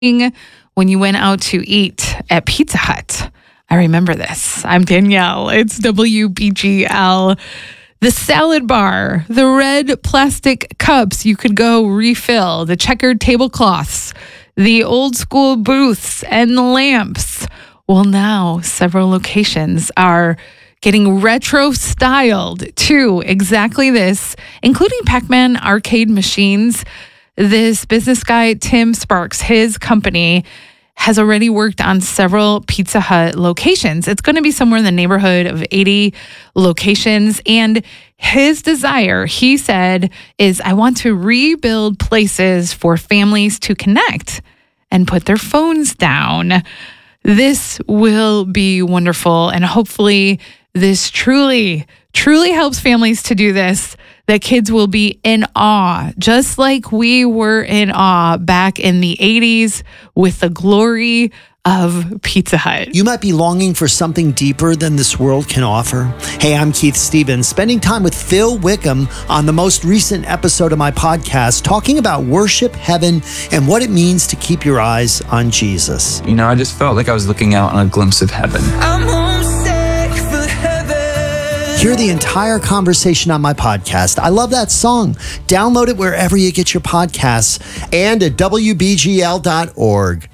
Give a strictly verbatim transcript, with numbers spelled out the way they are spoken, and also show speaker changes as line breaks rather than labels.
when you went out to eat at Pizza Hut. I remember this. I'm Danielle. It's W B G L. The salad bar, the red plastic cups you could go refill, the checkered tablecloths, the old school booths and the lamps. Well, now several locations are getting retro styled to exactly this, including Pac-Man arcade machines. This business guy, Tim Sparks, his company has already worked on several Pizza Hut locations. It's going to be somewhere in the neighborhood of eighty locations. And his desire, he said, is I want to rebuild places for families to connect and put their phones down. This will be wonderful. And hopefully this truly, truly helps families to do this, that kids will be in awe, just like we were in awe back in the eighties with the glory of Pizza Hut.
You might be longing for something deeper than this world can offer. Hey, I'm Keith Stevens, spending time with Phil Wickham on the most recent episode of my podcast, talking about worship, heaven, and what it means to keep your eyes on Jesus.
You know, I just felt like I was looking out on a glimpse of heaven.
I'm homesick for heaven. Hear the entire conversation on my podcast. I love that song. Download it wherever you get your podcasts and at W B G L dot org.